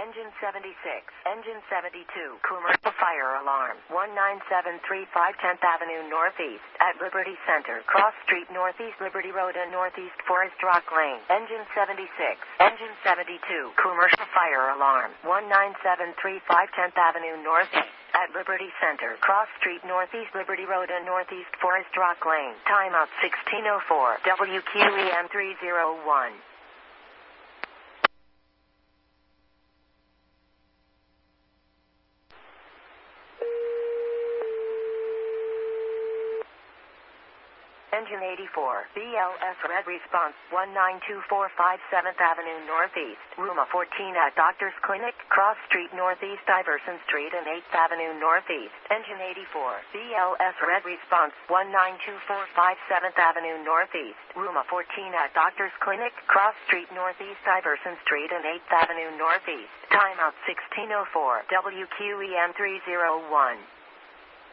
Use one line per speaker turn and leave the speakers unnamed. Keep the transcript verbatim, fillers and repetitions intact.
Engine seventy-six, Engine seventy-two, commercial fire alarm, one nine seven three five tenth Avenue Northeast, at Liberty Center, Cross Street Northeast Liberty Road and Northeast Forest Rock Lane. Engine seventy-six, Engine seventy-two, commercial fire alarm, one nine seven three five tenth Avenue Northeast, at Liberty Center, Cross Street Northeast Liberty Road and Northeast Forest Rock Lane. Timeout sixteen oh four, W Q E M three oh one. Engine eighty-four, B L S Red Response, one nine two four five seventh Avenue Northeast, Room fourteen at Doctor's Clinic, Cross Street Northeast, Iverson Street and eighth Avenue Northeast. Engine eighty-four, B L S Red Response, one nine two four five seventh Avenue Northeast, Room fourteen at Doctor's Clinic, Cross Street Northeast, Iverson Street and eighth Avenue Northeast. Timeout sixteen oh four, W Q E M three oh one.